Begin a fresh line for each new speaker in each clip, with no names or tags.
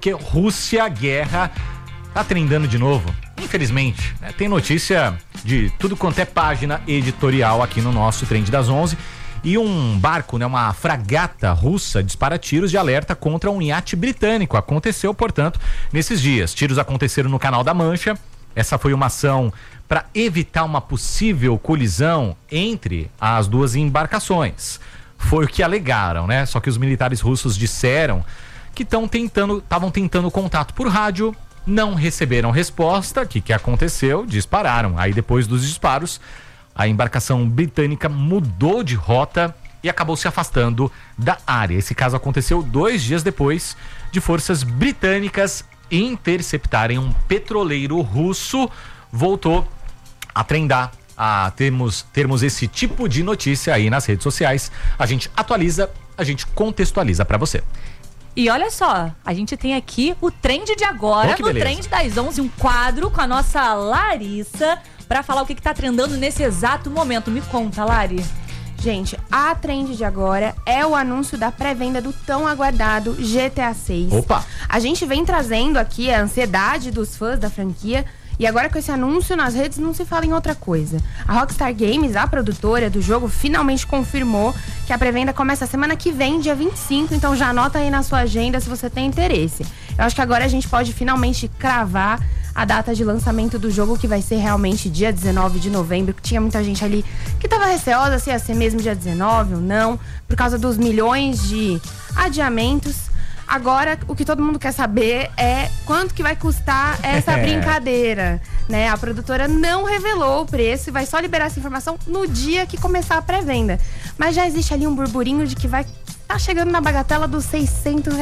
Que Rússia, guerra, tá trendando de novo. Infelizmente, né? Tem notícia de tudo quanto é página editorial aqui no nosso Trend das 11. E um barco, né, uma fragata russa, dispara tiros de alerta contra um iate britânico. Aconteceu, portanto, nesses dias. Tiros aconteceram no Canal da Mancha. Essa foi uma ação para evitar uma possível colisão entre as duas embarcações. Foi o que alegaram, né? Só que os militares russos disseram que estavam tentando contato por rádio, não receberam resposta. O que aconteceu? Dispararam. Aí depois dos disparos, a embarcação britânica mudou de rota e acabou se afastando da área. Esse caso aconteceu 2 dias depois de forças britânicas interceptarem um petroleiro russo. Voltou a trendar, a termos esse tipo de notícia aí nas redes sociais. A gente atualiza, a gente contextualiza para você.
E olha só, a gente tem aqui o Trend de agora, no Trend das 11, um quadro com a nossa Larissa para falar o que tá trendando nesse exato momento. Me conta, Lari.
Gente, a Trend de agora é o anúncio da pré-venda do tão aguardado GTA 6.
Opa!
A gente vem trazendo aqui a ansiedade dos fãs da franquia. E agora com esse anúncio nas redes não se fala em outra coisa. A Rockstar Games, a produtora do jogo, finalmente confirmou que a pré-venda começa semana que vem, dia 25. Então já anota aí na sua agenda se você tem interesse. Eu acho que agora a gente pode finalmente cravar a data de lançamento do jogo, que vai ser realmente dia 19 de novembro. Que tinha muita gente ali que estava receosa se ia ser mesmo dia 19 ou não, por causa dos milhões de adiamentos. Agora, o que todo mundo quer saber é quanto que vai custar essa brincadeira, né? A produtora não revelou o preço e vai só liberar essa informação no dia que começar a pré-venda. Mas já existe ali um burburinho de que vai tá chegando na bagatela dos R$600.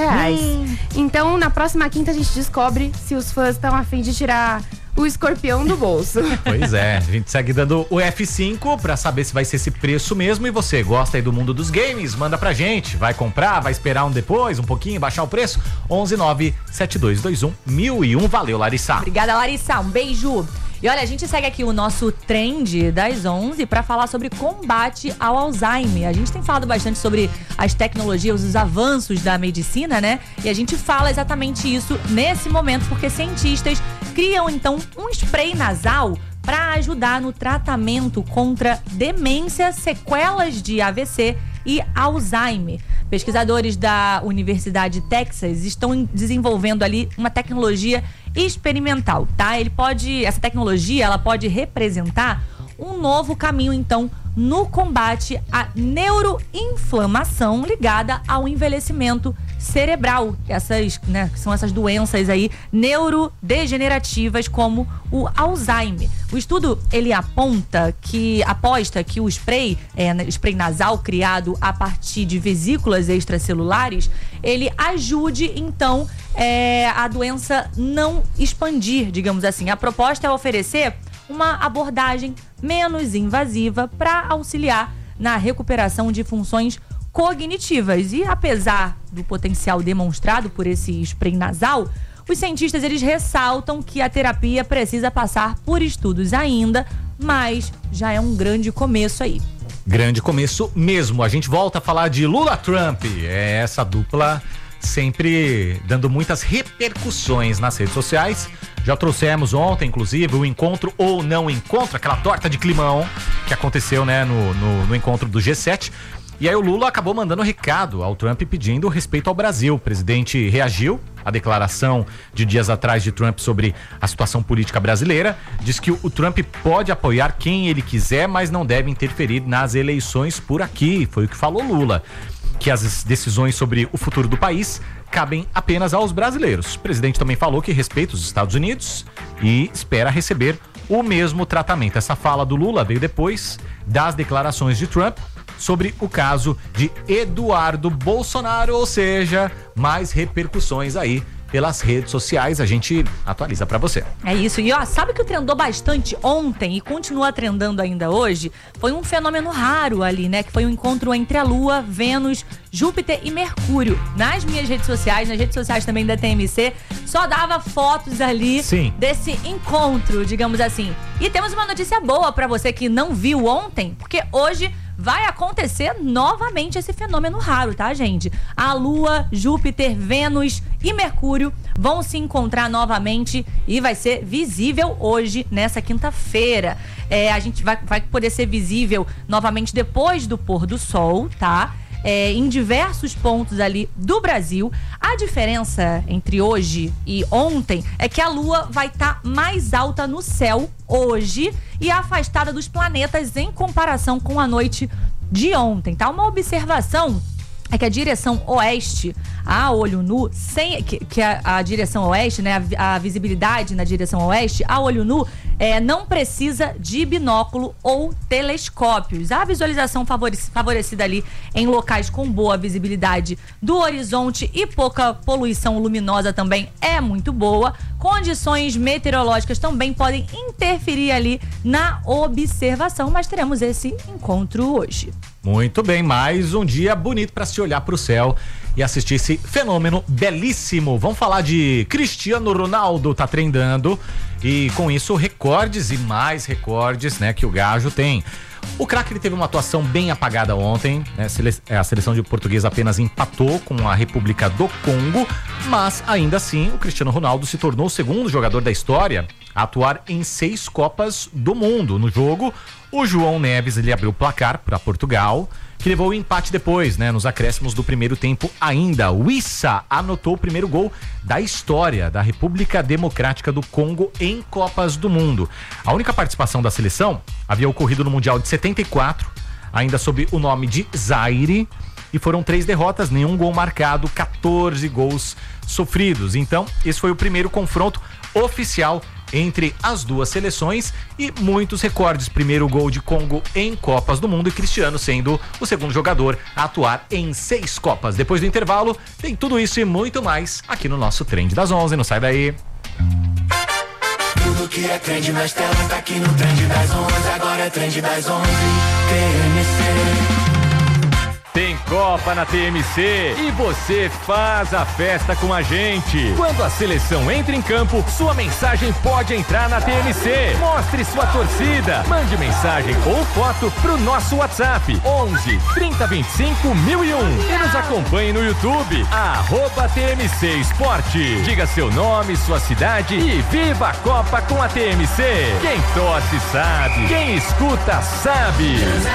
Então, na próxima quinta a gente descobre se os fãs estão a fim de tirar o escorpião do bolso.
Pois é, a gente segue dando o F5 pra saber se vai ser esse preço mesmo. E você gosta aí do mundo dos games? Manda pra gente. Vai comprar? Vai esperar um pouquinho, baixar o preço? 11972211001. Valeu, Larissa.
Obrigada, Larissa. Um beijo. E olha, a gente segue aqui o nosso Trend das 11 para falar sobre combate ao Alzheimer. A gente tem falado bastante sobre as tecnologias, os avanços da medicina, né? E a gente fala exatamente isso nesse momento, porque cientistas criam, então, um spray nasal para ajudar no tratamento contra demência, sequelas de AVC e Alzheimer. Pesquisadores da Universidade de Texas estão desenvolvendo ali uma tecnologia experimental, tá? Essa tecnologia, ela pode representar um novo caminho, então, no combate à neuroinflamação ligada ao envelhecimento cerebral. Essas, né, são essas doenças aí neurodegenerativas como o Alzheimer. O estudo, ele aposta que o spray nasal criado a partir de vesículas extracelulares, ele ajude, então, a doença não expandir, digamos assim. A proposta é oferecer uma abordagem menos invasiva para auxiliar na recuperação de funções cognitivas. E apesar do potencial demonstrado por esse spray nasal, os cientistas, eles ressaltam que a terapia precisa passar por estudos ainda, mas já é um grande começo aí.
Grande começo mesmo. A gente volta a falar de Lula Trump. É essa dupla sempre dando muitas repercussões nas redes sociais. Já trouxemos ontem, inclusive, o encontro ou não encontro, aquela torta de climão que aconteceu, né, no encontro do G7. E aí o Lula acabou mandando recado ao Trump pedindo respeito ao Brasil. O presidente reagiu à declaração de dias atrás de Trump sobre a situação política brasileira. Diz que o Trump pode apoiar quem ele quiser, mas não deve interferir nas eleições por aqui. Foi o que falou Lula. Que as decisões sobre o futuro do país cabem apenas aos brasileiros. O presidente também falou que respeita os Estados Unidos e espera receber o mesmo tratamento. Essa fala do Lula veio depois das declarações de Trump sobre o caso de Eduardo Bolsonaro, ou seja, mais repercussões aí pelas redes sociais, a gente atualiza pra você.
É isso, e ó, sabe que o trendou bastante ontem e continua trendando ainda hoje? Foi um fenômeno raro ali, né? Que foi um encontro entre a Lua, Vênus, Júpiter e Mercúrio. Nas minhas redes sociais, nas redes sociais também da TMC, só dava fotos ali desse encontro, digamos assim. E temos uma notícia boa pra você que não viu ontem, porque hoje vai acontecer novamente esse fenômeno raro, tá, gente? A Lua, Júpiter, Vênus e Mercúrio vão se encontrar novamente e vai ser visível hoje, nessa quinta-feira. A gente vai poder ser visível novamente depois do pôr do sol, tá? Em diversos pontos ali do Brasil. A diferença entre hoje e ontem é que a Lua vai estar mais alta no céu hoje e afastada dos planetas em comparação com a noite de ontem, tá? Uma observação é que a direção oeste, a olho nu, a direção oeste, né, a visibilidade na direção oeste, a olho nu, não precisa de binóculo ou telescópios. A visualização favorecida ali em locais com boa visibilidade do horizonte e pouca poluição luminosa também é muito boa. Condições meteorológicas também podem interferir ali na observação, mas teremos esse encontro hoje.
Muito bem, mais um dia bonito para se olhar para o céu e assistir esse fenômeno belíssimo. Vamos falar de Cristiano Ronaldo, tá trendando e com isso recordes e mais recordes, né, que o Gajo tem. O craque ele teve uma atuação bem apagada ontem, né? A seleção de português apenas empatou com a República do Congo, mas ainda assim o Cristiano Ronaldo se tornou o segundo jogador da história a atuar em 6 Copas do Mundo. No jogo, o João Neves ele abriu o placar para Portugal, que levou o empate depois, né? Nos acréscimos do primeiro tempo ainda. O Issa anotou o primeiro gol da história da República Democrática do Congo em Copas do Mundo. A única participação da seleção havia ocorrido no Mundial de 74, ainda sob o nome de Zaire, e foram 3 derrotas, nenhum gol marcado, 14 gols sofridos. Então, esse foi o primeiro confronto oficial entre as duas seleções e muitos recordes. Primeiro gol de Congo em Copas do Mundo e Cristiano sendo o segundo jogador a atuar em 6 Copas. Depois do intervalo, tem tudo isso e muito mais aqui no nosso Trend das 11. Não sai daí.
Tudo que é trend nas telas tá aqui no Trend das 11. Agora é Trend das 11. TMC.
Tem Copa na TMC e você faz a festa com a gente. Quando a seleção entra em campo, sua mensagem pode entrar na TMC. Mostre sua torcida. Mande mensagem ou foto pro nosso WhatsApp 11 30 25 1001 e nos acompanhe no YouTube @TMC Esporte. Diga seu nome, sua cidade e viva a Copa com a TMC. Quem torce sabe, quem escuta sabe.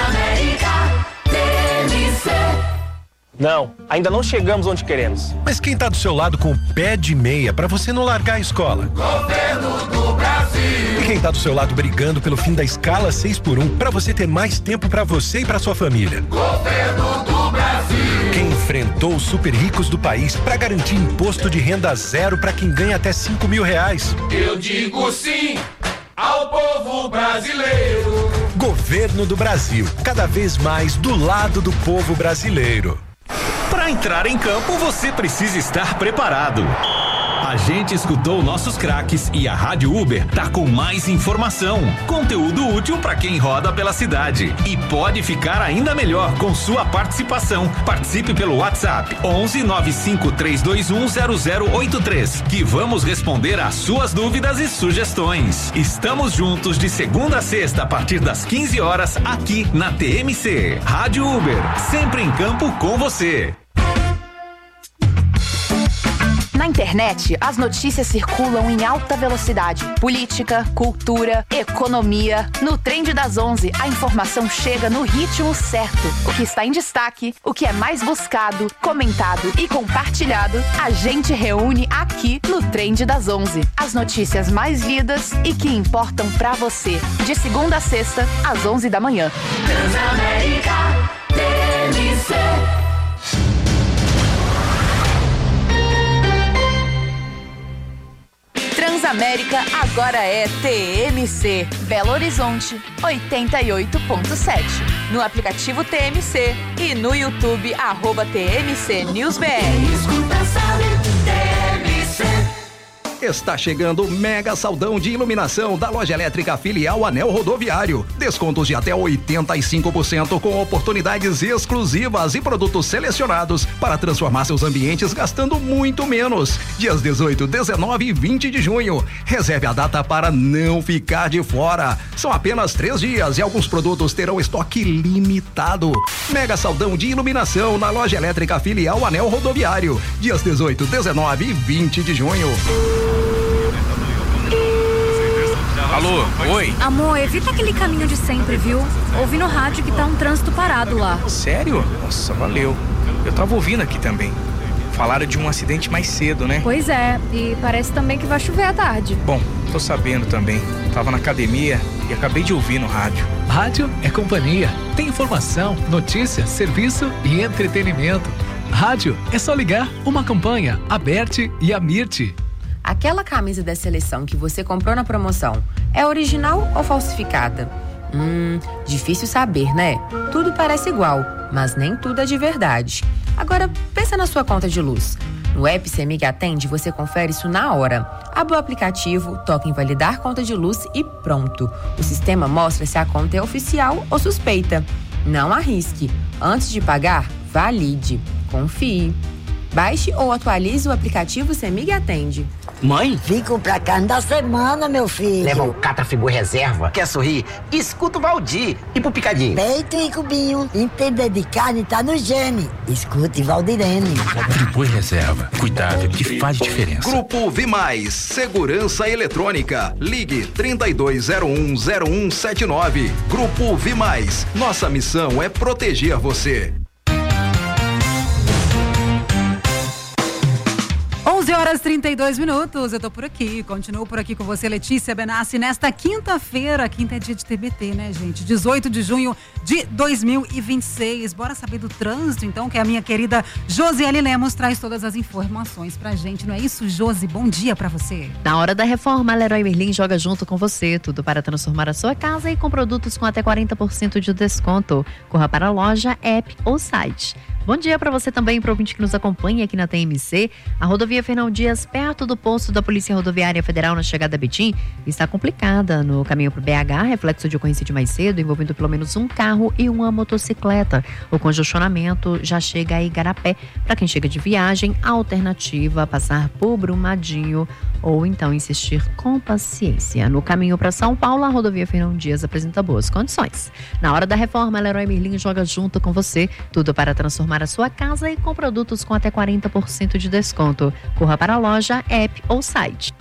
Não, ainda não chegamos onde queremos.
Mas quem tá do seu lado com o pé de meia pra você não largar a escola?
Governo do Brasil.
E quem tá do seu lado brigando pelo fim da escala 6x1 pra você ter mais tempo pra você e pra sua família?
Governo do Brasil.
Quem enfrentou os super ricos do país pra garantir imposto de renda zero pra quem ganha até R$5.000?
Eu digo sim ao povo brasileiro.
Governo do Brasil, cada vez mais do lado do povo brasileiro.
Para entrar em campo, você precisa estar preparado. A gente escutou nossos craques e a Rádio Uber tá com mais informação, conteúdo útil para quem roda pela cidade e pode ficar ainda melhor com sua participação. Participe pelo WhatsApp 11 95 321 0083 que vamos responder às suas dúvidas e sugestões. Estamos juntos de segunda a sexta a partir das 15 horas aqui na TMC. Rádio Uber, sempre em campo com você.
Na internet, as notícias circulam em alta velocidade. Política, cultura, economia. No Trend das 11, a informação chega no ritmo certo. O que está em destaque, o que é mais buscado, comentado e compartilhado, a gente reúne aqui no Trend das 11. As notícias mais lidas e que importam pra você. De segunda a sexta, às 11 da manhã.
Transamérica TMC.
Transamérica agora é TMC. Belo Horizonte 88.7. No aplicativo TMC e no YouTube @TMC News BR.
Escuta, sabe, TMC.
Está chegando o mega saldão de iluminação da loja elétrica filial Anel Rodoviário. Descontos de até 85% com oportunidades exclusivas e produtos selecionados para transformar seus ambientes gastando muito menos. Dias 18, 19 e 20 de junho. Reserve a data para não ficar de fora. São apenas 3 dias e alguns produtos terão estoque limitado. Mega saldão de iluminação na loja elétrica filial Anel Rodoviário. Dias 18, 19 e 20 de junho.
Alô, oi?
Amor, evita aquele caminho de sempre, viu? Ouvi no rádio que tá um trânsito parado lá.
Sério? Nossa, valeu. Eu tava ouvindo aqui também. Falaram de um acidente mais cedo, né?
Pois é, e parece também que vai chover à tarde.
Bom, tô sabendo também. Tava na academia e acabei de ouvir no rádio.
Rádio é companhia. Tem informação, notícia, serviço e entretenimento. Rádio é só ligar uma campanha, a Berti e a Mirti.
Aquela camisa da seleção que você comprou na promoção é original ou falsificada? Difícil saber, né? Tudo parece igual, mas nem tudo é de verdade. Agora, pensa na sua conta de luz. No app CEMIG Atende, você confere isso na hora. Abre o aplicativo, toca em validar conta de luz e pronto. O sistema mostra se a conta é oficial ou suspeita. Não arrisque. Antes de pagar, valide. Confie. Baixe ou atualize o aplicativo CEMIG Atende.
Mãe? Vim comprar carne da semana, meu filho.
Leva um Catra Friboi Reserva. Quer sorrir? Escuta o Valdir. E pro Picadinho?
Peito e cubinho. Entender de carne tá no gene. Escute Valdirene.
Friboi Reserva. Cuidado que faz diferença.
Grupo Vimais. Segurança Eletrônica. Ligue 32010179. Grupo Vimais. Nossa missão é proteger você.
11h32. Eu tô por aqui, continuo por aqui com você, Letícia Benassi, nesta quinta-feira. Quinta é dia de TBT, né, gente? 18 de junho de 2026. Bora saber do trânsito, então, que a minha querida Josiele Lemos traz todas as informações pra gente. Não é isso, Josi? Bom dia pra você.
Na hora da reforma, a Leroy Merlin joga junto com você. Tudo para transformar a sua casa e com produtos com até 40% de desconto. Corra para a loja, app ou site. Bom dia para você também, para o ouvinte que nos acompanha aqui na TMC. A rodovia Fernão Dias, perto do posto da Polícia Rodoviária Federal na chegada a Betim, está complicada no caminho para o BH, reflexo de ocorrência de mais cedo, envolvendo pelo menos um carro e uma motocicleta. O congestionamento já chega a Igarapé. Para quem chega de viagem, a alternativa passar por Brumadinho ou então insistir com paciência. No caminho para São Paulo, a rodovia Fernão Dias apresenta boas condições. Na hora da reforma, a Leroy Merlin joga junto com você. Tudo para transformar a sua casa e com produtos com até 40% de desconto. Corra para a loja, app ou site.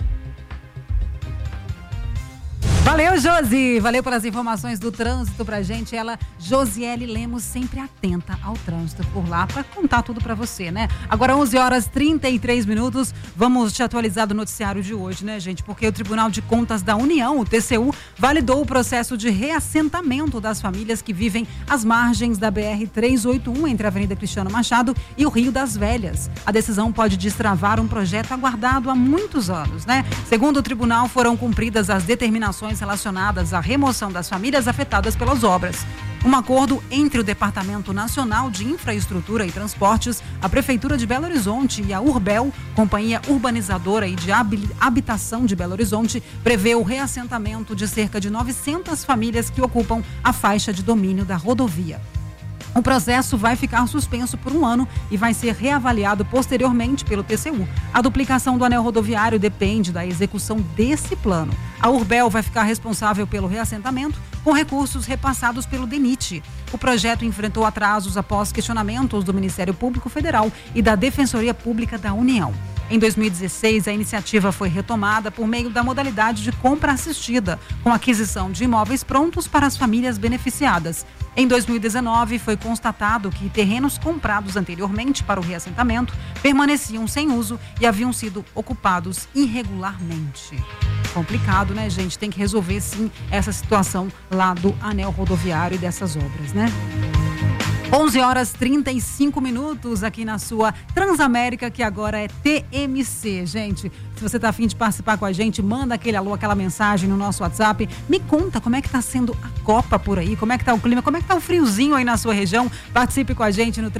Valeu, Josi! Valeu pelas informações do trânsito pra gente. Ela, Josiele Lemos, sempre atenta ao trânsito por lá pra contar tudo pra você, né? Agora 11h33. Vamos te atualizar do noticiário de hoje, né, gente? Porque o Tribunal de Contas da União, o TCU, validou o processo de reassentamento das famílias que vivem às margens da BR-381 entre a Avenida Cristiano Machado e o Rio das Velhas. A decisão pode destravar um projeto aguardado há muitos anos, né? Segundo o tribunal, foram cumpridas as determinações relacionadas à remoção das famílias afetadas pelas obras. Um acordo entre o Departamento Nacional de Infraestrutura e Transportes, a Prefeitura de Belo Horizonte e a Urbel, Companhia Urbanizadora e de Habitação de Belo Horizonte, prevê o reassentamento de cerca de 900 famílias que ocupam a faixa de domínio da rodovia. O processo vai ficar suspenso por 1 ano e vai ser reavaliado posteriormente pelo TCU. A duplicação do anel rodoviário depende da execução desse plano. A Urbel vai ficar responsável pelo reassentamento com recursos repassados pelo DENIT. O projeto enfrentou atrasos após questionamentos do Ministério Público Federal e da Defensoria Pública da União. Em 2016, a iniciativa foi retomada por meio da modalidade de compra assistida, com aquisição de imóveis prontos para as famílias beneficiadas. Em 2019, foi constatado que terrenos comprados anteriormente para o reassentamento permaneciam sem uso e haviam sido ocupados irregularmente. Complicado, né, gente? Tem que resolver, sim, essa situação lá do anel rodoviário e dessas obras, né? 11h35 aqui na sua Transamérica, que agora é TMC, gente. Se você tá afim de participar com a gente, manda aquele alô, aquela mensagem no nosso WhatsApp. Me conta como é que tá sendo a Copa por aí, como é que tá o clima, como é que tá o friozinho aí na sua região. Participe com a gente no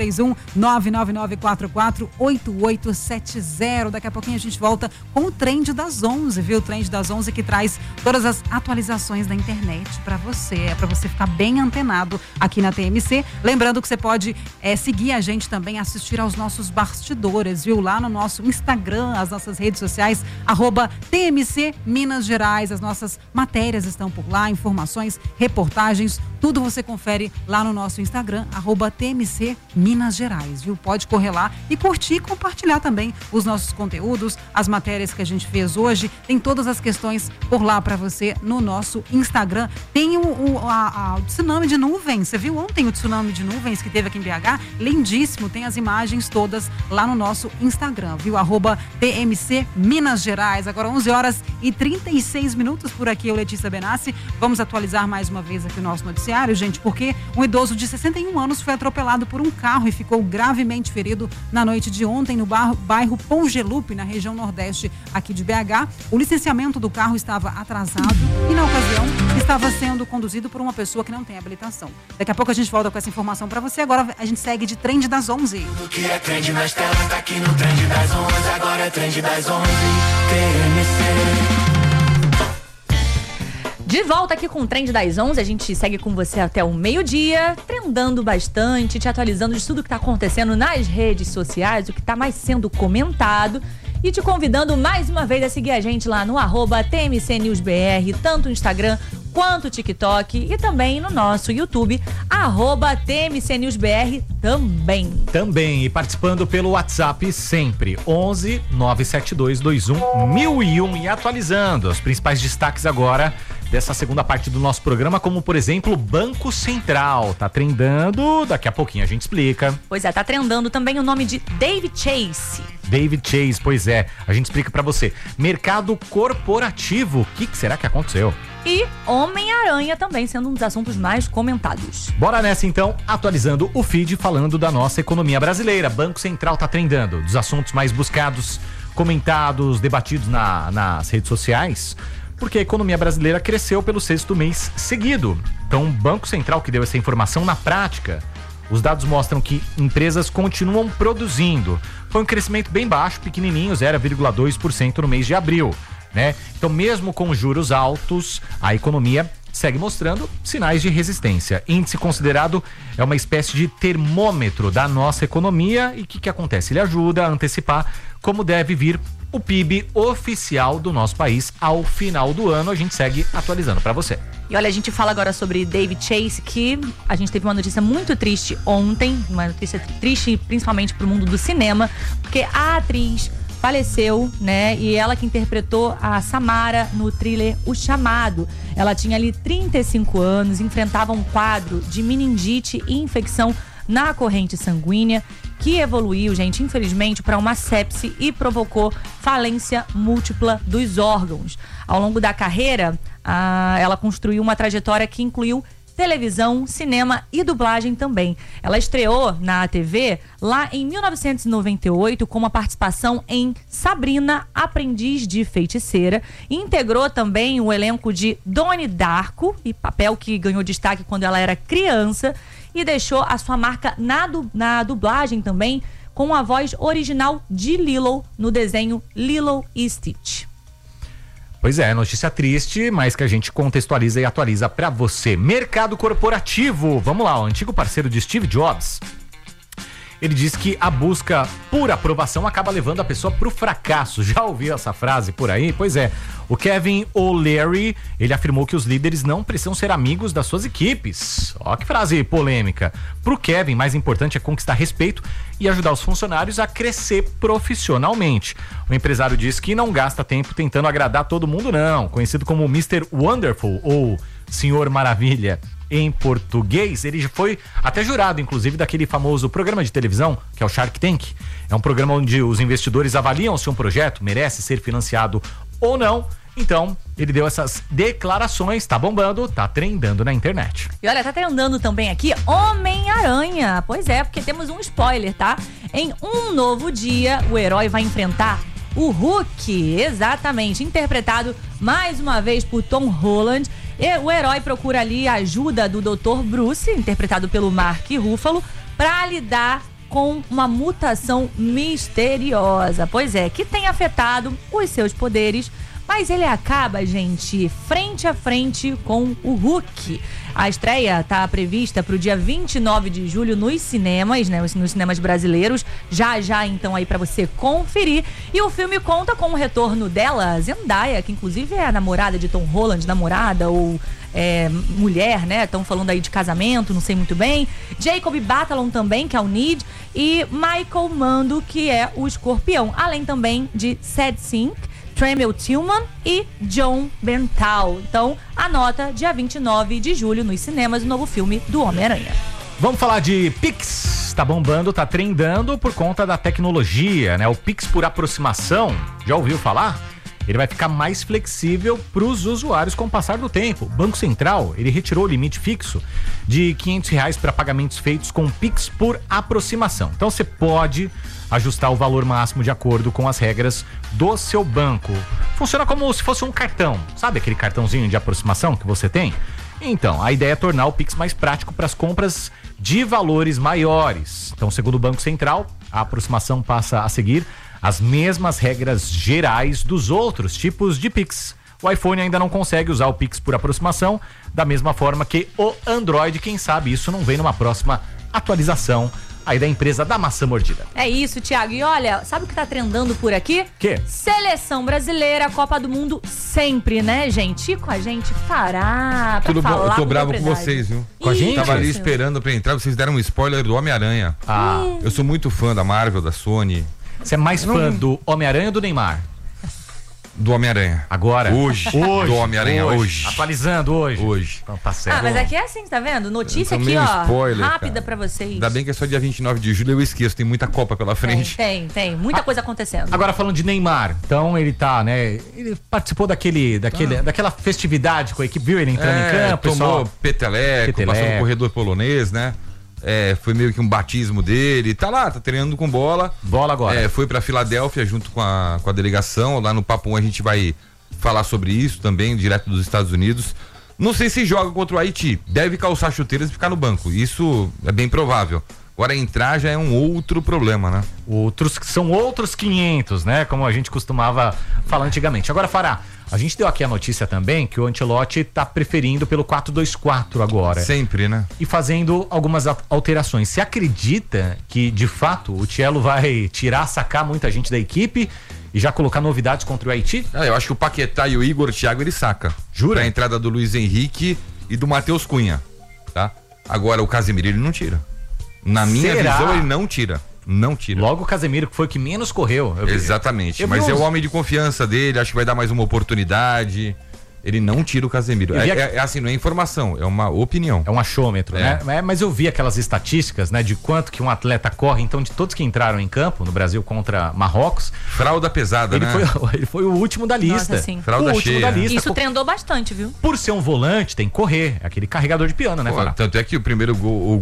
31-99944-8870. Daqui a pouquinho a gente volta com o Trend das 11, viu? O Trend das 11 que traz todas as atualizações da internet pra você. É pra você ficar bem antenado aqui na TMC. Lembrando que você pode seguir a gente também, assistir aos nossos bastidores, viu? Lá no nosso Instagram, as nossas redes sociais, @TMC Minas Gerais. As nossas matérias estão por lá, informações, reportagens, tudo você confere lá no nosso Instagram, @TMC Minas Gerais, viu? Pode correr lá e curtir e compartilhar também os nossos conteúdos, as matérias que a gente fez hoje. Tem todas as questões por lá para você no nosso Instagram. Tem o tsunami de nuvens. Você viu ontem o tsunami de nuvens que teve aqui em BH? Lindíssimo. Tem as imagens todas lá no nosso Instagram, viu? @TMC Minas Gerais. Agora 11h36 por aqui, eu, Letícia Benassi. Vamos atualizar mais uma vez aqui o nosso noticiário, gente, porque um idoso de 61 anos foi atropelado por um carro e ficou gravemente ferido na noite de ontem no bairro Pongelupe, na região nordeste aqui de BH. O licenciamento do carro estava atrasado e, na ocasião, estava sendo conduzido por uma pessoa que não tem habilitação. Daqui a pouco a gente volta com essa informação para você. Agora a gente segue de Trend das 11.
O que é trend nas telas tá aqui no Trend das 11. Agora é Trend das 11. TMC.
De volta aqui com o Trend das 11, a gente segue com você até o meio-dia, trendando bastante, te atualizando de tudo que está acontecendo nas redes sociais, o que está mais sendo comentado, e te convidando mais uma vez a seguir a gente lá no @TMC News BR, tanto no Instagram quanto TikTok, e também no nosso YouTube, @TMC News BR também.
Também, e participando pelo WhatsApp sempre, 11 972 21 1001, e atualizando os principais destaques agora dessa segunda parte do nosso programa, como por exemplo, Banco Central. Tá trendando, daqui a pouquinho a gente explica.
Pois é, tá trendando também o nome de David Chase.
David Chase, pois é, a gente explica pra você. Mercado corporativo, o que será que aconteceu?
E Homem-Aranha também sendo um dos assuntos mais comentados.
Bora nessa então, atualizando o feed, falando da nossa economia brasileira. Banco Central tá trendando, dos assuntos mais buscados, comentados, debatidos nas redes sociais, porque a economia brasileira cresceu pelo 6º mês seguido. Então, o Banco Central que deu essa informação na prática, os dados mostram que empresas continuam produzindo. Foi um crescimento bem baixo, pequenininho, 0,2% no mês de abril, né? Então, mesmo com juros altos, a economia segue mostrando sinais de resistência. Índice considerado é uma espécie de termômetro da nossa economia, e o que acontece? Ele ajuda a antecipar como deve vir o PIB oficial do nosso país ao final do ano. A gente segue atualizando para você.
E olha, a gente fala agora sobre David Chase, que a gente teve uma notícia muito triste ontem, uma notícia triste principalmente pro mundo do cinema, porque a atriz faleceu, né? E ela que interpretou a Samara no thriller O Chamado. Ela tinha ali 35 anos, enfrentava um quadro de meningite e infecção na corrente sanguínea, que evoluiu, gente, infelizmente, para uma sepse e provocou falência múltipla dos órgãos. Ao longo da carreira, ela construiu uma trajetória que incluiu televisão, cinema e dublagem também. Ela estreou na TV lá em 1998 com uma participação em Sabrina, Aprendiz de Feiticeira, e integrou também o elenco de Donnie Darko, e papel que ganhou destaque quando ela era criança, e deixou a sua marca na dublagem também, com a voz original de Lilo no desenho Lilo e Stitch.
Pois é, notícia triste, mas que a gente contextualiza e atualiza pra você. Mercado corporativo, vamos lá, o antigo parceiro de Steve Jobs, ele diz que a busca por aprovação acaba levando a pessoa pro fracasso. Já ouviu essa frase por aí? Pois é, o Kevin O'Leary, ele afirmou que os líderes não precisam ser amigos das suas equipes. Ó, que frase polêmica. Pro Kevin, mais importante é conquistar respeito e ajudar os funcionários a crescer profissionalmente. O empresário diz que não gasta tempo tentando agradar todo mundo, não. Conhecido como Mr. Wonderful ou Senhor Maravilha em português, ele já foi até jurado, inclusive, daquele famoso programa de televisão, que é o Shark Tank. É um programa onde os investidores avaliam se um projeto merece ser financiado ou não, Então, ele deu essas declarações, tá bombando, tá trendando na internet.
E olha, tá trendando também aqui Homem-Aranha. Pois é, porque temos um spoiler, tá? Em um novo dia, o herói vai enfrentar o Hulk, exatamente, interpretado mais uma vez por Tom Holland. E o herói procura ali a ajuda do Dr. Bruce, interpretado pelo Mark Ruffalo, para lidar com uma mutação misteriosa. Pois é, que tem afetado os seus poderes, mas ele acaba, gente, frente a frente com o Hulk. A estreia está prevista para o dia 29 de julho nos cinemas, né? Nos cinemas brasileiros. Já, então, aí para você conferir. E o filme conta com o retorno dela, Zendaya, que inclusive é a namorada de Tom Holland, namorada ou mulher, né? Estão falando aí de casamento, não sei muito bem. Jacob Batalon também, que é o Ned. E Michael Mando, que é o Escorpião. Além também de Sad Sink, Tremel Tillman e John Bernthal. Então, anota, dia 29 de julho nos cinemas, o novo filme do Homem-Aranha.
Vamos falar de Pix. Tá bombando, tá trendando por conta da tecnologia, né? O Pix por aproximação, já ouviu falar? Ele vai ficar mais flexível para os usuários com o passar do tempo. O Banco Central, ele retirou o limite fixo de R$500 para pagamentos feitos com Pix por aproximação. Então você pode ajustar o valor máximo de acordo com as regras do seu banco. Funciona como se fosse um cartão. Sabe aquele cartãozinho de aproximação que você tem? Então, a ideia é tornar o Pix mais prático para as compras de valores maiores. Então, segundo o Banco Central, a aproximação passa a seguir as mesmas regras gerais dos outros tipos de Pix. O iPhone ainda não consegue usar o Pix por aproximação da mesma forma que o Android. Quem sabe isso não vem numa próxima atualização aí da empresa da maçã mordida.
É isso, Thiago. E olha, sabe o que tá trendando por aqui?
Quê?
Seleção brasileira, Copa do Mundo sempre, né, gente? E com a gente fará pra
Tudo bom,
falar
eu tô
com
bravo com
propriedade.
vocês, viu?
Com a gente?
Tava ali esperando pra entrar, vocês deram um spoiler do Homem-Aranha. Eu sou muito fã da Marvel, da Sony.
Você é mais fã do Homem-Aranha ou do Neymar?
Do Homem-Aranha.
Agora?
Hoje. Do Homem-Aranha hoje.
Atualizando hoje.
Hoje.
Então tá certo.
Ah, mas aqui é assim, tá vendo? Notícia aqui, ó,
spoiler,
rápida
cara.
pra vocês.
Ainda bem que é só dia 29 de julho, eu esqueço, tem muita Copa pela frente.
Tem. Muita coisa acontecendo.
Agora falando de Neymar, então ele tá, né? Ele participou daquela festividade com a equipe, viu ele entrando em campo.
Tomou peteleco, passou no corredor polonês, né? Foi meio que um batismo dele, tá lá, tá treinando com bola.
Bola agora.
Foi pra Filadélfia junto com a delegação, lá no Papo 1 a gente vai falar sobre isso também, direto dos Estados Unidos. Não sei se joga contra o Haiti, deve calçar chuteiras e ficar no banco, isso é bem provável. Agora entrar já é um outro problema, né?
São outros 500, né? Como a gente costumava falar antigamente. Agora, Fará, a gente deu aqui a notícia também que o Ancelotti tá preferindo pelo 4-2-4 agora.
Sempre, né?
E fazendo algumas alterações. Você acredita que, de fato, o Thiello vai sacar muita gente da equipe e já colocar novidades contra o Haiti?
Eu acho que o Paquetá e o Igor Thiago ele saca.
Jura?
A entrada do Luiz Henrique e do Matheus Cunha, tá? Agora o Casemiro ele não tira. Na minha visão ele não tira. Não tira.
Logo o Casemiro, que foi o que menos correu.
Exatamente. Mas é o homem de confiança dele, acho que vai dar mais uma oportunidade. Ele não tira o Casemiro. É assim, não é informação, é uma opinião.
É um achômetro, né? Mas eu vi aquelas estatísticas, né? De quanto que um atleta corre, então, de todos que entraram em campo no Brasil contra Marrocos.
Fralda pesada, né?
Ele foi o último da lista.
Nossa, sim.
Fralda
o último
cheia.
da lista.
Isso trendou bastante, viu?
Por ser um volante, tem que correr. É aquele carregador de piano, né?
Tanto é que o primeiro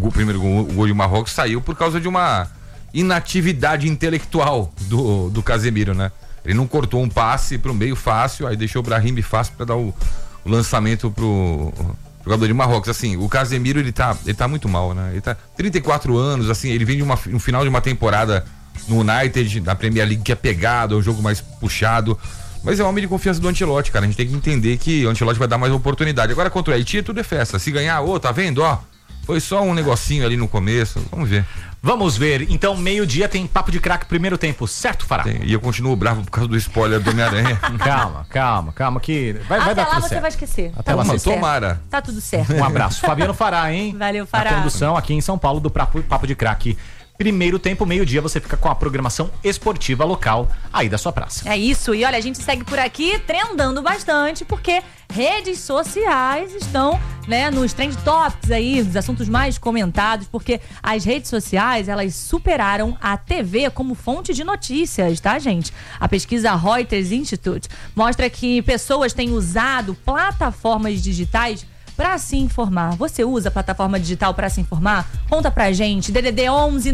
gol de Marrocos saiu por causa de uma inatividade intelectual do Casemiro, né? Ele não cortou um passe pro meio fácil, aí deixou o Brahim fácil para dar o lançamento pro jogador de Marrocos. Assim, o Casemiro ele tá muito mal, né? Ele tá 34 anos, assim, ele vem de um final de uma temporada no United, na Premier League, que é pegado, é um jogo mais puxado. Mas é um homem de confiança do Ancelotti, cara. A gente tem que entender que o Ancelotti vai dar mais oportunidade. Agora contra o Haiti tudo é festa. Se ganhar, tá vendo, ó? Foi só um negocinho ali no começo. Vamos ver.
Vamos ver. Então, meio-dia tem Papo de Craque primeiro tempo, certo, Fará?
E eu continuo bravo por causa do spoiler do Homem-Aranha.
Calma, que vai dar tudo certo.
Até lá você vai esquecer.
Até lá,
tomara.
Tá tudo certo.
Um abraço. Fabiano Fará, hein?
Valeu, Fará.
Na condução aqui em São Paulo do Papo de Craque primeiro tempo, meio-dia, você fica com a programação esportiva local aí da sua praça.
É isso, e olha, a gente segue por aqui trendando bastante, porque redes sociais estão, né, nos trend topics aí, dos assuntos mais comentados, porque as redes sociais, elas superaram a TV como fonte de notícias, tá, gente? A pesquisa Reuters Institute mostra que pessoas têm usado plataformas digitais para se informar. Você usa plataforma digital para se informar? Conta pra gente. DDD 11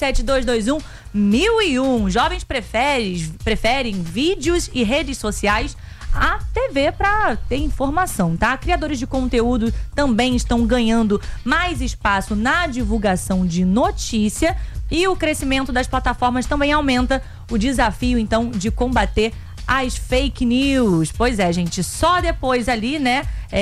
97221 1001. Jovens preferem vídeos e redes sociais à TV para ter informação, tá? Criadores de conteúdo também estão ganhando mais espaço na divulgação de notícia, e o crescimento das plataformas também aumenta o desafio, então, de combater as fake news. Pois é, gente, só depois ali, né,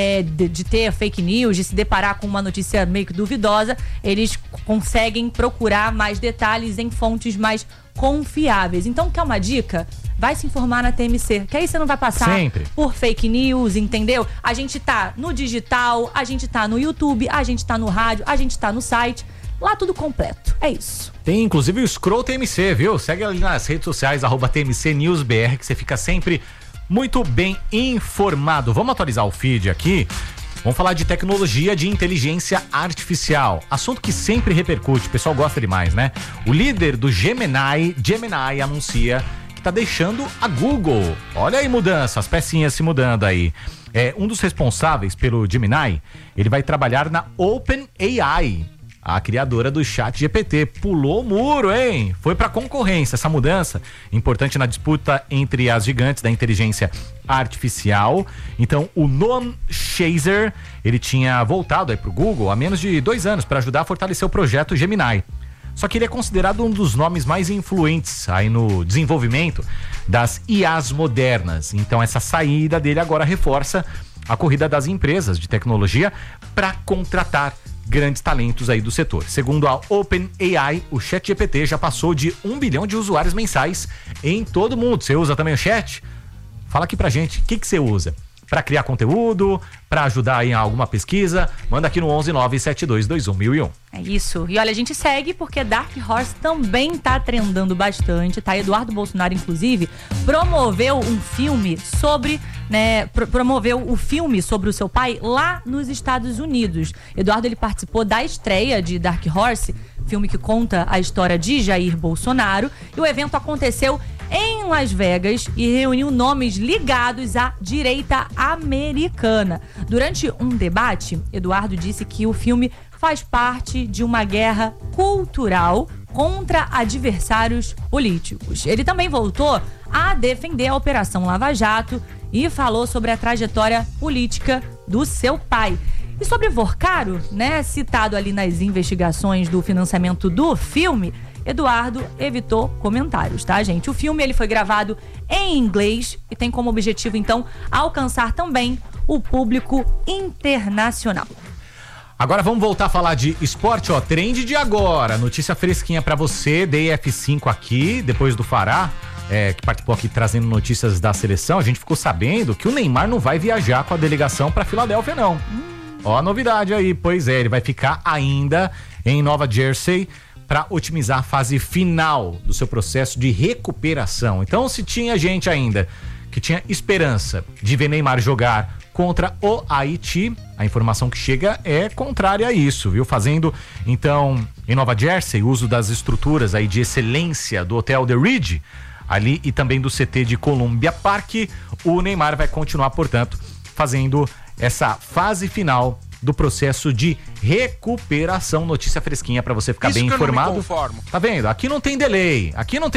de ter fake news, de se deparar com uma notícia meio que duvidosa, eles conseguem procurar mais detalhes em fontes mais confiáveis. Então, quer uma dica? Vai se informar na TMC, que aí você não vai passar
sempre
por fake news, entendeu? A gente tá no digital, a gente tá no YouTube, a gente tá no rádio, a gente tá no site, lá tudo completo. É isso.
Tem inclusive o Scroll TMC, viu? Segue ali nas redes sociais, @TMC News BR, que você fica sempre muito bem informado. Vamos atualizar o feed aqui. Vamos falar de tecnologia de inteligência artificial. Assunto que sempre repercute, o pessoal gosta demais, né? O líder do Gemini anuncia que tá deixando a Google. Olha aí mudança, as pecinhas se mudando aí. Um dos responsáveis pelo Gemini, ele vai trabalhar na OpenAI, a criadora do ChatGPT. Pulou o muro, hein? Foi pra concorrência. Essa mudança importante na disputa entre as gigantes da inteligência artificial. Então, o Noam Chaser, ele tinha voltado aí pro Google há menos de 2 anos para ajudar a fortalecer o projeto Gemini. Só que ele é considerado um dos nomes mais influentes aí no desenvolvimento das IAs modernas. Então, essa saída dele agora reforça a corrida das empresas de tecnologia para contratar grandes talentos aí do setor. Segundo a OpenAI, o ChatGPT já passou de 1 bilhão de usuários mensais em todo o mundo. Você usa também o chat? Fala aqui pra gente, o que você usa? Para criar conteúdo, para ajudar em alguma pesquisa? Manda aqui no 11 97221 1001.
É isso. E olha, a gente segue porque Dark Horse também tá trendando bastante, tá? Eduardo Bolsonaro, inclusive, promoveu um filme sobre, né, promoveu o filme sobre o seu pai lá nos Estados Unidos. Eduardo, ele participou da estreia de Dark Horse, filme que conta a história de Jair Bolsonaro, e o evento aconteceu em Las Vegas e reuniu nomes ligados à direita americana. Durante um debate, Eduardo disse que o filme faz parte de uma guerra cultural contra adversários políticos. Ele também voltou a defender a Operação Lava Jato e falou sobre a trajetória política do seu pai. E sobre Vorcaro, né, citado ali nas investigações do financiamento do filme, Eduardo evitou comentários, tá, gente? O filme, ele foi gravado em inglês e tem como objetivo, então, alcançar também o público internacional.
Agora vamos voltar a falar de esporte, ó, trend de agora, notícia fresquinha pra você, DF5 aqui, depois do Fará, que participou aqui trazendo notícias da seleção, a gente ficou sabendo que o Neymar não vai viajar com a delegação pra Filadélfia, não. Ó a novidade aí, pois é, ele vai ficar ainda em Nova Jersey para otimizar a fase final do seu processo de recuperação. Então, se tinha gente ainda que tinha esperança de ver Neymar jogar contra o Haiti, a informação que chega é contrária a isso, viu? Fazendo, então, em Nova Jersey, uso das estruturas aí de excelência do Hotel The Ridge, ali, e também do CT de Columbia Park, o Neymar vai continuar, portanto, fazendo essa fase final do processo de recuperação. Notícia fresquinha para você ficar bem informado.
Não me conformo.
Tá vendo? Aqui não tem delay.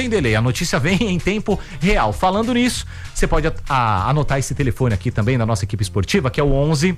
A notícia vem em tempo real. Falando nisso, você pode anotar esse telefone aqui também da nossa equipe esportiva, que é o 11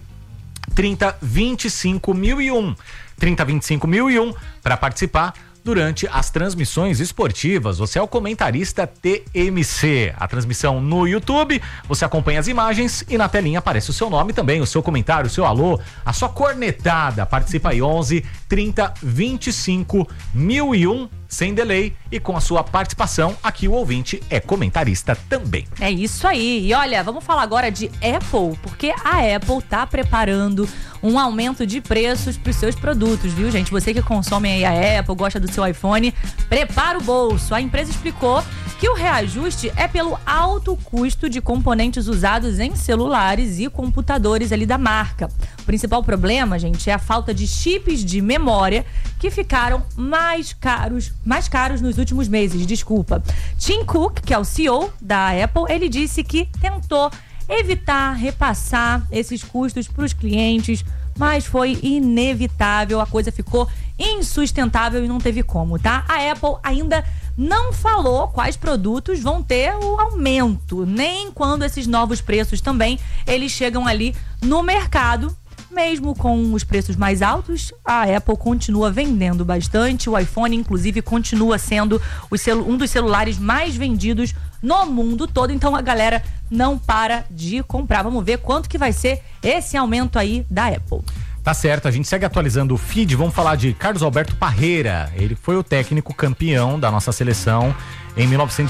30 25 1001. 30 25 1001 para participar durante as transmissões esportivas. Você é o comentarista TMC. A transmissão no YouTube, você acompanha as imagens e na telinha aparece o seu nome também, o seu comentário, o seu alô, a sua cornetada. Participa aí, 11 30 25 1001. sem delay e com a sua participação. Aqui o ouvinte é comentarista também.
É isso aí. E olha, vamos falar agora de Apple, porque a Apple tá preparando um aumento de preços para os seus produtos, viu, gente? Você que consome aí a Apple, gosta do seu iPhone, prepara o bolso. A empresa explicou que o reajuste é pelo alto custo de componentes usados em celulares e computadores ali da marca. O principal problema, gente, é a falta de chips de memória que ficaram mais caros nos últimos meses, desculpa. Tim Cook, que é o CEO da Apple, ele disse que tentou evitar repassar esses custos para os clientes, mas foi inevitável, a coisa ficou insustentável e não teve como, tá? A Apple ainda não falou quais produtos vão ter o aumento, nem quando esses novos preços também, eles chegam ali no mercado. Mesmo com os preços mais altos, a Apple continua vendendo bastante. O iPhone, inclusive, continua sendo um dos celulares mais vendidos no mundo todo. Então, a galera não para de comprar. Vamos ver quanto que vai ser esse aumento aí da Apple.
Tá certo, a gente segue atualizando o feed. Vamos falar de Carlos Alberto Parreira. Ele foi o técnico campeão da nossa seleção em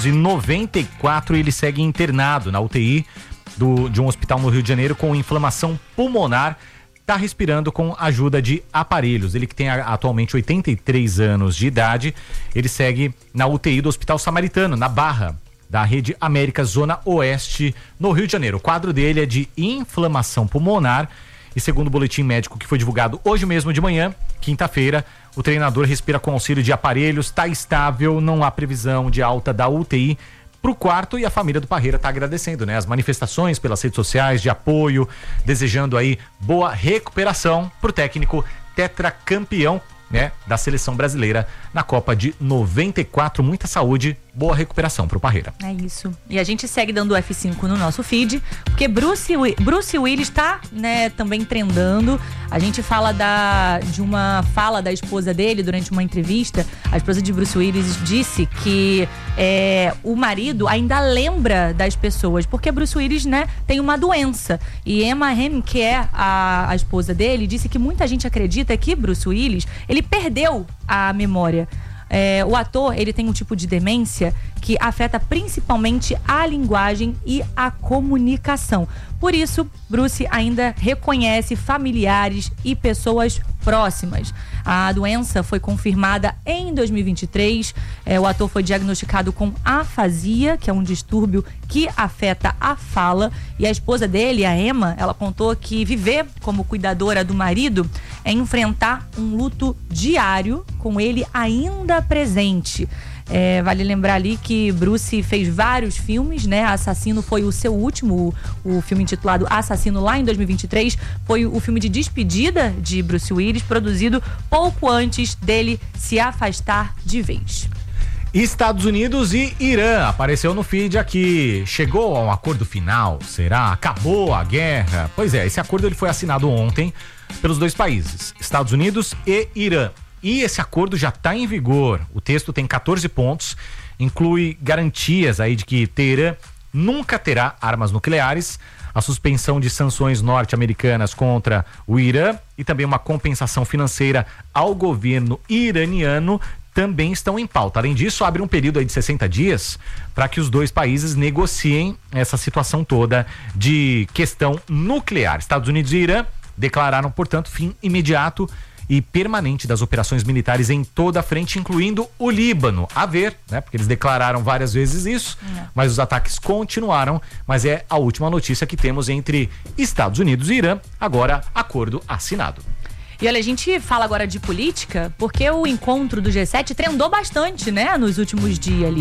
1994 e ele segue internado na UTI de um hospital no Rio de Janeiro com inflamação pulmonar. Tá respirando com ajuda de aparelhos. Ele que tem atualmente 83 anos de idade, ele segue na UTI do Hospital Samaritano, na Barra, da Rede América, Zona Oeste, no Rio de Janeiro. O quadro dele é de inflamação pulmonar e, segundo o boletim médico que foi divulgado hoje mesmo de manhã, quinta-feira, o treinador respira com auxílio de aparelhos, está estável, não há previsão de alta da UTI pro quarto, e a família do Parreira tá agradecendo, né? As manifestações pelas redes sociais de apoio, desejando aí boa recuperação pro técnico tetracampeão, né, da seleção brasileira na Copa de 94. Muita saúde, boa recuperação pro Parreira.
É isso. E a gente segue dando F5 no nosso feed, porque Bruce Willis tá, né, também trendando. A gente fala de uma fala da esposa dele durante uma entrevista. A esposa de Bruce Willis disse que o marido ainda lembra das pessoas, porque Bruce Willis, né, tem uma doença. E Emma Hamm, que é a esposa dele, disse que muita gente acredita que Bruce Willis, ele perdeu a memória. O ator, ele tem um tipo de demência que afeta principalmente a linguagem e a comunicação. Por isso, Bruce ainda reconhece familiares e pessoas próximas. A doença foi confirmada em 2023. O ator foi diagnosticado com afasia, que é um distúrbio que afeta a fala. E a esposa dele, a Emma, ela contou que viver como cuidadora do marido é enfrentar um luto diário com ele ainda presente. Vale lembrar ali que Bruce fez vários filmes, né? Assassino foi o seu último, o filme intitulado Assassino, lá em 2023. Foi o filme de despedida de Bruce Willis, produzido pouco antes dele se afastar de vez.
Estados Unidos e Irã, apareceu no feed aqui. Chegou a um acordo final? Será? Acabou a guerra? Pois é, esse acordo ele foi assinado ontem pelos dois países, Estados Unidos e Irã. E esse acordo já está em vigor. O texto tem 14 pontos, inclui garantias aí de que Teherã nunca terá armas nucleares, a suspensão de sanções norte-americanas contra o Irã e também uma compensação financeira ao governo iraniano também estão em pauta. Além disso, abre um período aí de 60 dias para que os dois países negociem essa situação toda de questão nuclear. Estados Unidos e Irã declararam, portanto, fim imediato e permanente das operações militares em toda a frente, incluindo o Líbano. A ver, né? Porque eles declararam várias vezes isso, mas os ataques continuaram. Mas é a última notícia que temos entre Estados Unidos e Irã. Agora, acordo assinado.
E olha, a gente fala agora de política, porque o encontro do G7 trendou bastante, né, nos últimos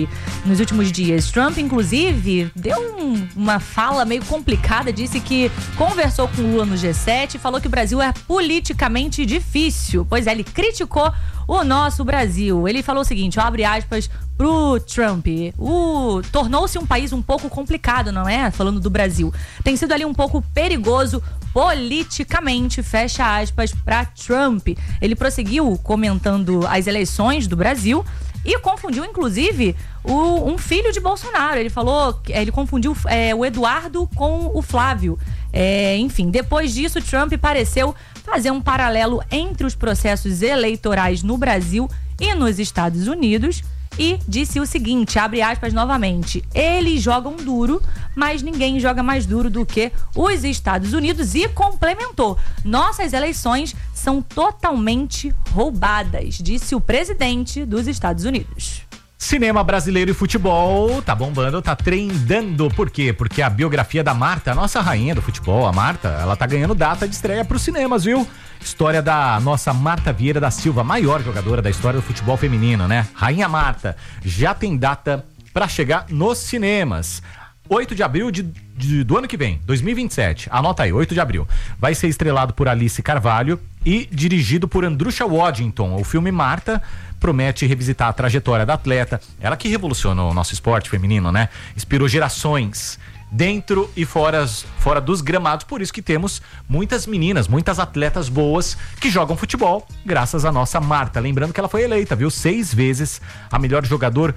dias. Trump, inclusive, deu uma fala meio complicada, disse que conversou com Lula no G7 e falou que o Brasil é politicamente difícil. Pois é, ele criticou o nosso Brasil. Ele falou o seguinte, ó, abre aspas pro Trump, tornou-se um país um pouco complicado, não é? Falando do Brasil. Tem sido ali um pouco perigoso politicamente, fecha aspas, pra Trump. Ele prosseguiu comentando as eleições do Brasil e confundiu, inclusive, um filho de Bolsonaro. Ele falou, ele confundiu o Eduardo com o Flávio. Enfim, depois disso, Trump pareceu fazer um paralelo entre os processos eleitorais no Brasil e nos Estados Unidos. E disse o seguinte, abre aspas novamente, eles jogam duro, mas ninguém joga mais duro do que os Estados Unidos, e complementou, nossas eleições são totalmente roubadas, disse o presidente dos Estados Unidos.
Cinema brasileiro e futebol tá bombando, tá trendando. Por quê? Porque a biografia da Marta, a nossa rainha do futebol, a Marta, ela tá ganhando data de estreia pros cinemas, viu? História da nossa Marta Vieira da Silva, maior jogadora da história do futebol feminino, né? Rainha Marta, já tem data pra chegar nos cinemas. 8 de abril do ano que vem, 2027. Anota aí, 8 de abril. Vai ser estrelado por Alice Carvalho e dirigido por Andrusha Waddington. O filme Marta promete revisitar a trajetória da atleta. Ela que revolucionou o nosso esporte feminino, né? Inspirou gerações dentro e fora dos gramados. Por isso que temos muitas meninas, muitas atletas boas que jogam futebol, graças à nossa Marta. Lembrando que ela foi eleita, viu? 6 vezes a melhor jogadora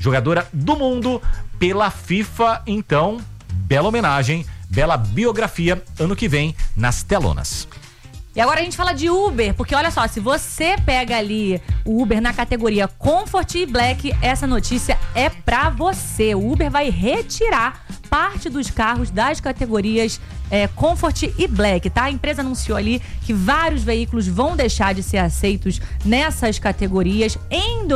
do mundo pela FIFA. Então, bela homenagem, bela biografia ano que vem nas telonas.
E agora a gente fala de Uber, porque olha só, se você pega ali o Uber na categoria Comfort e Black, essa notícia é pra você. O Uber vai retirar parte dos carros das categorias Comfort e Black, tá? A empresa anunciou ali que vários veículos vão deixar de ser aceitos nessas categorias em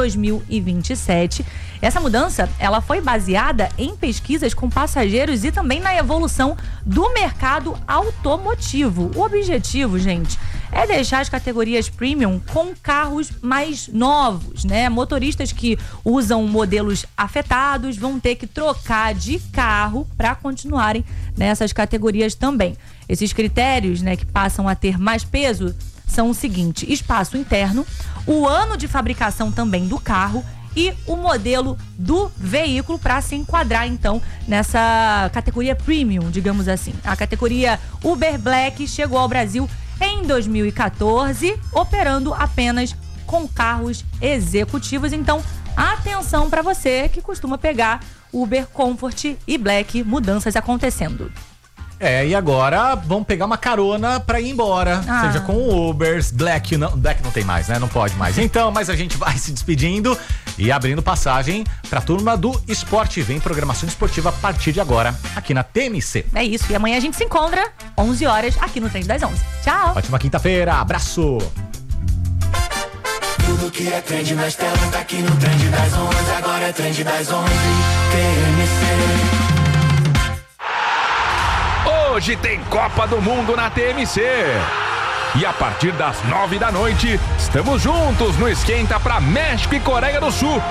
2027. Essa mudança, ela foi baseada em pesquisas com passageiros e também na evolução do mercado automotivo. O objetivo, gente, é deixar as categorias premium com carros mais novos, né? Motoristas que usam modelos afetados vão ter que trocar de carro para continuarem nessas categorias também. Esses critérios, né, que passam a ter mais peso são o seguinte: espaço interno, o ano de fabricação também do carro e o modelo do veículo, para se enquadrar então nessa categoria premium, digamos assim. A categoria Uber Black chegou ao Brasil em 2014, operando apenas com carros executivos. Então, atenção para você que costuma pegar Uber Comfort e Black, mudanças acontecendo.
E agora vamos pegar uma carona pra ir embora, seja com o Ubers, Black não tem mais, né? Não pode mais. Então, mas a gente vai se despedindo e abrindo passagem pra turma do esporte. Vem programação esportiva a partir de agora, aqui na TMC.
É isso, e amanhã a gente se encontra 11 horas aqui no Trem das 11. Tchau!
Ótima quinta-feira, abraço!
Tudo que é trend nas telas tá aqui no Trend das 11. Agora é Trend das 11, TMC.
Hoje tem Copa do Mundo na TMC. E a partir das 9 da noite, estamos juntos no Esquenta pra México e Coreia do Sul.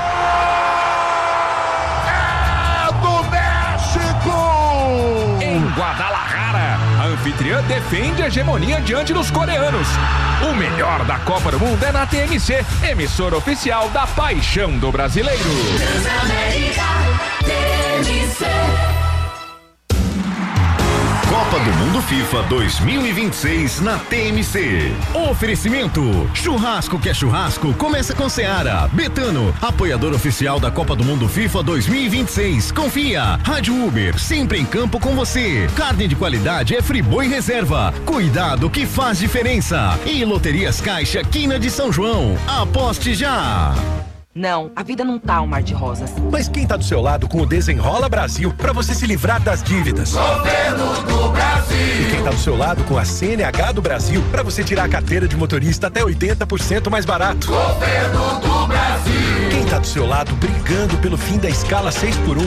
É do México!
Em Guadalajara, a anfitriã defende a hegemonia diante dos coreanos. O melhor da Copa do Mundo é na TMC, emissora oficial da paixão do brasileiro.
Transamérica, TMC.
Copa do Mundo FIFA 2026 na TMC. Oferecimento: churrasco que é churrasco, começa com Seara. Betano, apoiador oficial da Copa do Mundo FIFA 2026. Confia. Rádio Uber, sempre em campo com você. Carne de qualidade é Friboi Reserva. Cuidado que faz diferença. E Loterias Caixa, Quina de São João. Aposte já.
Não, a vida não tá um mar de rosas.
Mas quem tá do seu lado com o Desenrola Brasil pra você se livrar das dívidas?
Governo do Brasil.
E quem tá do seu lado com a CNH do Brasil pra você tirar a carteira de motorista até 80% mais barato?
Governo do Brasil.
Quem tá do seu lado brigando pelo fim da escala 6x1